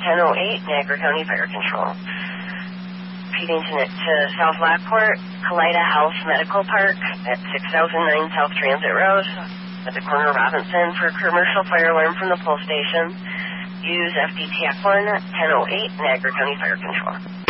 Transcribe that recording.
1008, Niagara County Fire Control. Repeating to South Lockport, Kalida Health Medical Park at 6009 South Transit Road at the corner of Robinson for a commercial fire alarm from the pole station. Use FD TAC 1 1008, Niagara County Fire Control.